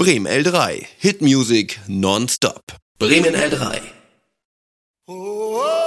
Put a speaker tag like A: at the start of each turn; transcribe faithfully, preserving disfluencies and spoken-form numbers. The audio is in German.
A: Bremen L drei. Hit Music nonstop. Bremen L drei.
B: Oh, oh.